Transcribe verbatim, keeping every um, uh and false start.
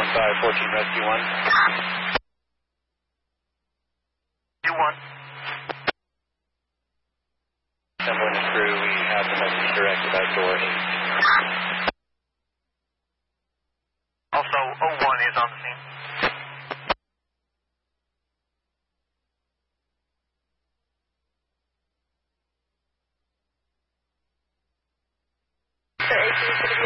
one five fourteen Rescue one. You one. Someone and crew, we have the message directed out door eight. Also, oh one is on the scene. The A Q is going to be